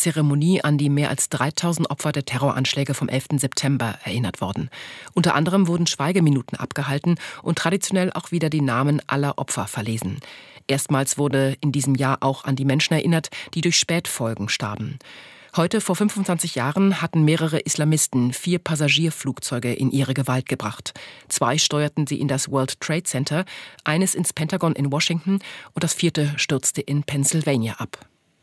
Zeremonie an die mehr als 3000 Opfer der Terroranschläge vom 11. September erinnert worden. Unter anderem wurden Schweigeminuten abgehalten und traditionell auch wieder die Namen aller Opfer verlesen. Erstmals wurde in diesem Jahr auch an die Menschen erinnert, die durch Spätfolgen starben. Heute, vor 25 Jahren, hatten mehrere Islamisten 4 Passagierflugzeuge in ihre Gewalt gebracht. 2 steuerten sie in das World Trade Center, eines ins Pentagon in Washington und das 4. stürzte in Pennsylvania ab.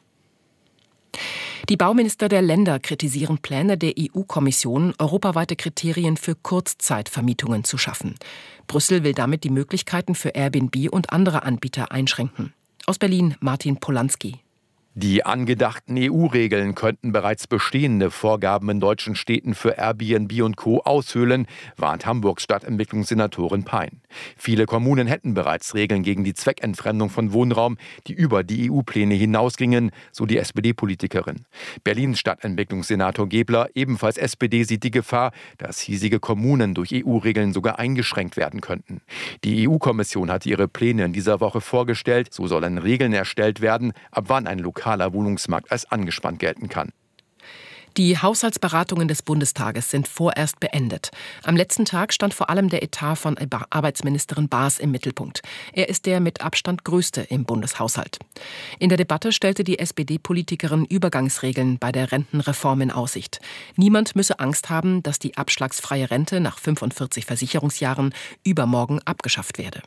Die Bauminister der Länder kritisieren Pläne der EU-Kommission, europaweite Kriterien für Kurzzeitvermietungen zu schaffen. Brüssel will damit die Möglichkeiten für Airbnb und andere Anbieter einschränken. Aus Berlin Martin Polanski. Die angedachten EU-Regeln könnten bereits bestehende Vorgaben in deutschen Städten für Airbnb und Co. aushöhlen, warnt Hamburgs Stadtentwicklungssenatorin Pein. Viele Kommunen hätten bereits Regeln gegen die Zweckentfremdung von Wohnraum, die über die EU-Pläne hinausgingen, so die SPD-Politikerin. Berlins Stadtentwicklungssenator Gebler, ebenfalls SPD, sieht die Gefahr, dass hiesige Kommunen durch EU-Regeln sogar eingeschränkt werden könnten. Die EU-Kommission hatte ihre Pläne in dieser Woche vorgestellt. So sollen Regeln erstellt werden, ab wann ein lokaler Wohnungsmarkt als angespannt gelten kann. Die Haushaltsberatungen des Bundestages sind vorerst beendet. Am letzten Tag stand vor allem der Etat von Arbeitsministerin Baas im Mittelpunkt. Er ist der mit Abstand größte im Bundeshaushalt. In der Debatte stellte die SPD-Politikerin Übergangsregeln bei der Rentenreform in Aussicht. Niemand müsse Angst haben, dass die abschlagsfreie Rente nach 45 Versicherungsjahren übermorgen abgeschafft werde.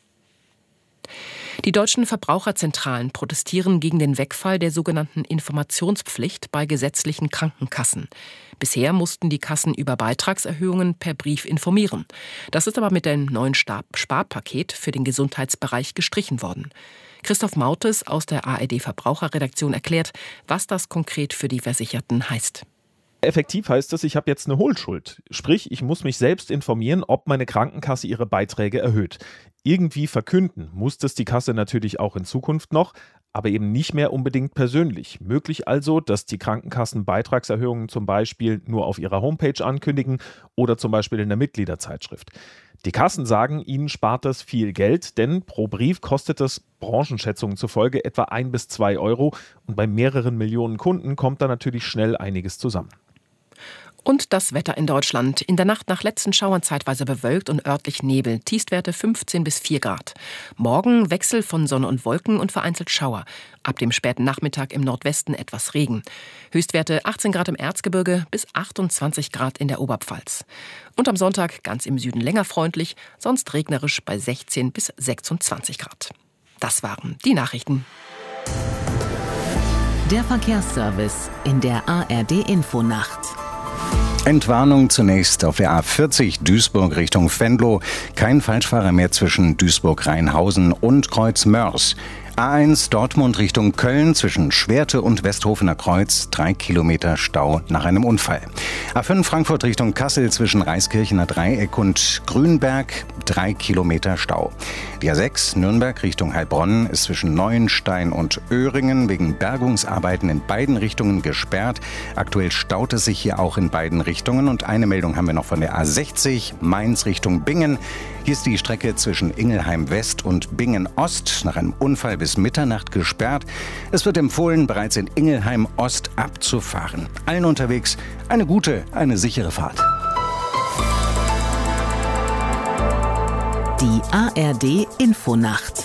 Die deutschen Verbraucherzentralen protestieren gegen den Wegfall der sogenannten Informationspflicht bei gesetzlichen Krankenkassen. Bisher mussten die Kassen über Beitragserhöhungen per Brief informieren. Das ist aber mit dem neuen Sparpaket für den Gesundheitsbereich gestrichen worden. Christoph Mautes aus der ARD-Verbraucherredaktion erklärt, was das konkret für die Versicherten heißt. Effektiv heißt es, ich habe jetzt eine Hohlschuld. Sprich, ich muss mich selbst informieren, ob meine Krankenkasse ihre Beiträge erhöht. Irgendwie verkünden muss das die Kasse natürlich auch in Zukunft noch, aber eben nicht mehr unbedingt persönlich. Möglich also, dass die Krankenkassen Beitragserhöhungen zum Beispiel nur auf ihrer Homepage ankündigen oder zum Beispiel in der Mitgliederzeitschrift. Die Kassen sagen, ihnen spart das viel Geld, denn pro Brief kostet es Branchenschätzungen zufolge etwa 1 bis 2 Euro und bei mehreren Millionen Kunden kommt da natürlich schnell einiges zusammen. Und das Wetter in Deutschland. In der Nacht nach letzten Schauern zeitweise bewölkt und örtlich Nebel. Tiefstwerte 15 bis 4 Grad. Morgen Wechsel von Sonne und Wolken und vereinzelt Schauer. Ab dem späten Nachmittag im Nordwesten etwas Regen. Höchstwerte 18 Grad im Erzgebirge bis 28 Grad in der Oberpfalz. Und am Sonntag ganz im Süden länger freundlich, sonst regnerisch bei 16 bis 26 Grad. Das waren die Nachrichten. Der Verkehrsservice in der ARD-Infonacht. Entwarnung zunächst auf der A40 Duisburg Richtung Venlo. Kein Falschfahrer mehr zwischen Duisburg-Rheinhausen und Kreuz-Mörs. A1 Dortmund Richtung Köln zwischen Schwerte und Westhofener Kreuz 3 Kilometer Stau nach einem Unfall. A5 Frankfurt Richtung Kassel zwischen Reiskirchener Dreieck und Grünberg 3 Kilometer Stau. Die A6 Nürnberg Richtung Heilbronn ist zwischen Neuenstein und Öhringen wegen Bergungsarbeiten in beiden Richtungen gesperrt. Aktuell staut es sich hier auch in beiden Richtungen. Und eine Meldung haben wir noch von der A60 Mainz Richtung Bingen. Hier ist die Strecke zwischen Ingelheim West und Bingen Ost nach einem Unfall bis Mitternacht gesperrt. Es wird empfohlen, bereits in Ingelheim Ost abzufahren. Allen unterwegs eine gute, eine sichere Fahrt. Die ARD Infonacht.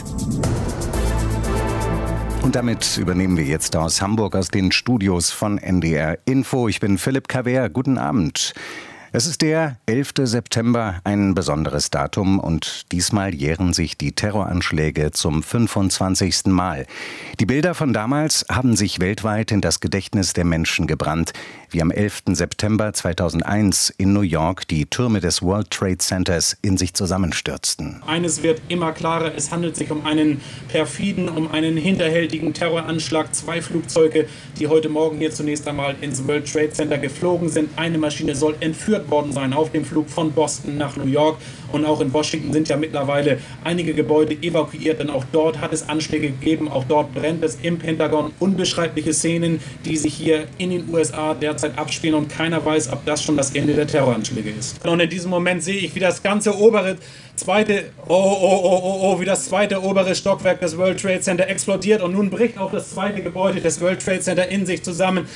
Und damit übernehmen wir jetzt aus Hamburg, aus den Studios von NDR Info. Ich bin Philipp Kaver. Guten Abend. Es ist der 11. September, ein besonderes Datum und diesmal jähren sich die Terroranschläge zum 25. Mal. Die Bilder von damals haben sich weltweit in das Gedächtnis der Menschen gebrannt, wie am 11. September 2001 in New York die Türme des World Trade Centers in sich zusammenstürzten. Eines wird immer klarer, es handelt sich um einen perfiden, um einen hinterhältigen Terroranschlag. 2 Flugzeuge, die heute Morgen hier zunächst einmal ins World Trade Center geflogen sind. Eine Maschine soll entführt worden sein auf dem Flug von Boston nach New York. Und auch in Washington sind ja mittlerweile einige Gebäude evakuiert, denn auch dort hat es Anschläge gegeben, auch dort brennt es im Pentagon. Unbeschreibliche Szenen, die sich hier in den USA derzeit abspielen und keiner weiß, ob das schon das Ende der Terroranschläge ist. Und in diesem Moment sehe ich, wie das ganze zweite obere Stockwerk des World Trade Center explodiert und nun bricht auch das zweite Gebäude des World Trade Center in sich zusammen.